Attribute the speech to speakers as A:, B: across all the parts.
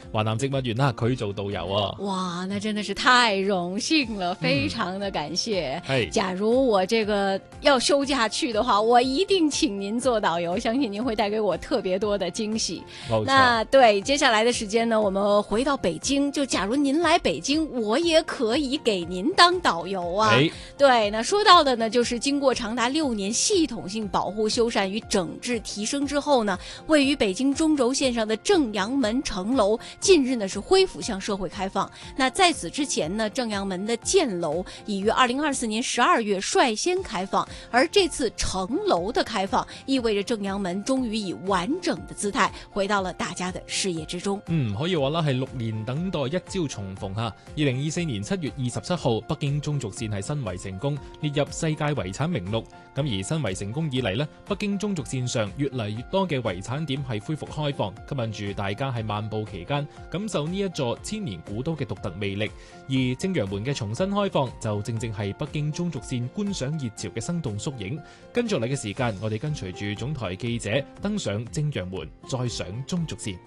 A: 華南植物園啦，佢做導遊啊。
B: 哇，那真的是太榮幸了，非常的感謝。假如我這個要休假去的話，我一定請您做導遊，相信您會帶給我特別多的驚喜。那對，接下來的時間呢，我們回到北京，就假如您來北京，我也可以給您當導遊啊。對，那說到的呢，就是經過長達6年系統性保護、修繕與整治提升之後呢，位於北京中軸線上的正陽門城樓近日呢是恢復向社會開放。那在此之前呢，正陽門的建樓已於2024年12月率先開放，而這次城樓的開放意味着正陽門終於以完整的姿態回到了大家的視野之中。
A: 可以話啦，係6年等待一朝重逢吓。2024年7月27號，北京中軸線係申遺成功列入世界遺產名錄。咁而申遺成功以嚟呢，北京中軸線上越嚟越多嘅遺產點係恢復開放，吸引住大家喺漫步期間感受呢一座千年古都嘅獨特魅力。而正陽門嘅重新開放就正正係北京中軸線觀賞熱潮嘅生動縮影。跟住嚟嘅時間，我哋跟隨住總台記者登上正陽門，再上中軸線。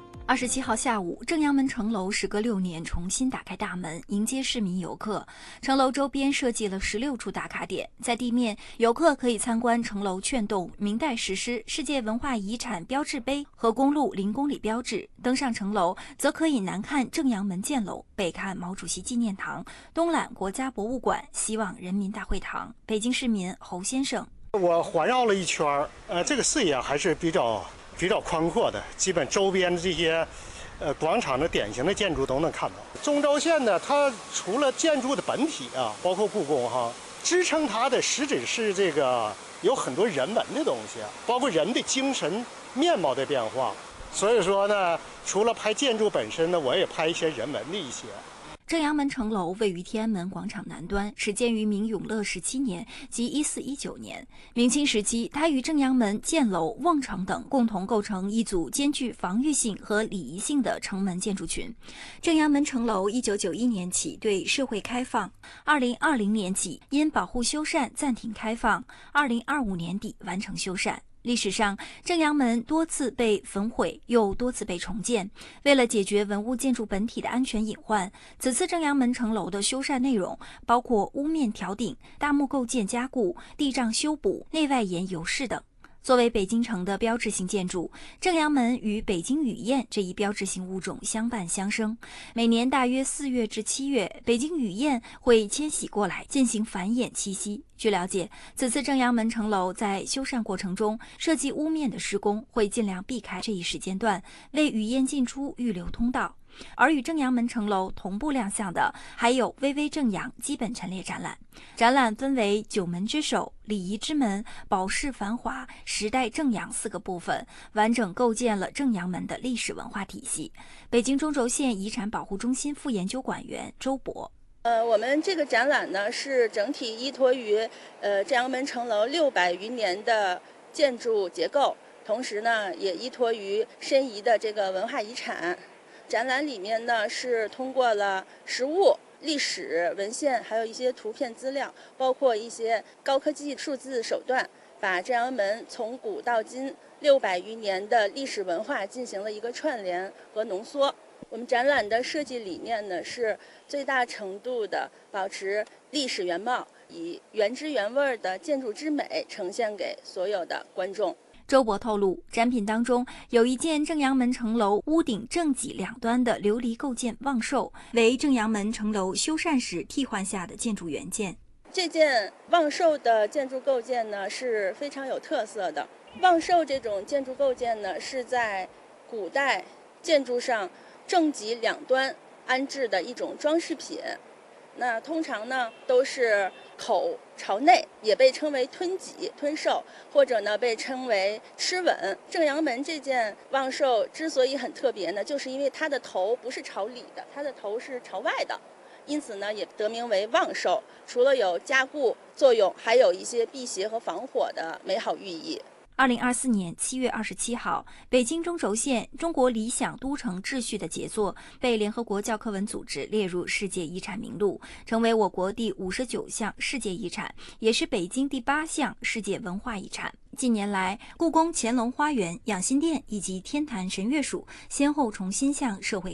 C: 27號下午，正陽門城樓時隔6年重新打開大門，迎接市民遊客。城樓周邊設計了16處打卡點，在地面，遊客可以參觀城樓券洞、明代石獅、世界文化遺產標誌碑和公路0公里標誌。登上城樓，則可以南看正陽門箭樓，北看毛主席紀念堂，東覽國家博物館、西望人民大會堂。北京市民侯先生：
D: 我環繞了一圈，這個視野還是比較寬闊的，基本周邊的這些廣場的典型的建築都能看到。中軸線呢，它除了建築的本體啊，包括故宮哈，支撐它的實質是這個有很多人文的東西，包括人的精神面貌的變化。所以說呢，除了拍建築本身呢，我也拍一些人文的一些。
C: 正陽門城樓位於天安門廣場南端，始建於明永樂17年即1419年。明清時期，它與正陽門、箭樓、瓮城等共同構成一組兼具防禦性和禮儀性的城門建築群。正陽門城樓1991年起對社會開放，2020年起因保護修繕暫停開放，2025年底完成修繕。歷史上，正陽門多次被焚毀，又多次被重建。為了解決文物建築本體的安全隱患，此次正陽門城樓的修繕內容包括屋面挑頂、大木構件加固、地障修補、內外檐油飾等。作為北京城的標誌性建築，正陽門與北京雨燕這一標誌性物種相伴相生。每年大約4月至7月，北京雨燕會遷徙過來進行繁衍棲息。據了解，此次正陽門城樓在修繕過程中，設計屋面的施工會盡量避開這一時間段，為雨燕進出預留通道。而與正陽門城樓同步亮相的，還有巍巍正陽基本陳列展覽。展覽分為九門之首、禮儀之門、保世繁華、時代正陽4個部分，完整構建了正陽門的歷史文化體系。北京中軸線遺產保護中心副研究館員周博：
E: 我們這個展覽呢，是整體依託於正陽門城樓600餘年的建築結構，同時呢，也依託於申遺的這個文化遺產。展覽裡面呢，是通過了實物、歷史文獻，還有一些圖片資料，包括一些高科技數字手段，把正陽門從古到今600餘年的歷史文化進行了一個串聯和濃縮。我們展覽的設計理念呢，是最大程度的保持歷史原貌，以原汁原味的建築之美呈現給所有的觀眾。
C: 周博透露，展品當中有一件正陽門城樓屋頂正脊兩端的琉璃構件望壽，為正陽門城樓修繕時替換下的建築原件。
E: 這件望壽的建築構件呢，是非常有特色的。望壽這種建築構件呢，是在古代建築上正脊兩端安置的一種裝飾品。那通常呢，都是口朝內，也被稱為吞脊、吞壽，或者呢被稱為螭吻。正陽門這件望壽之所以很特別呢，就是因為它的頭不是朝裡的，它的頭是朝外的，因此呢也得名為望壽。除了有加固作用，還有一些辟邪和防火的美好寓意。
C: 2024年7月27號，北京中軸線中國理想都城秩序的傑作被聯合國教科文組織列入世界遺產名錄，成為我國第59項世界遺產，也是北京第8項世界文化遺產。近年來，故宮乾隆花園、養心殿以及天壇神樂署先後重新向社會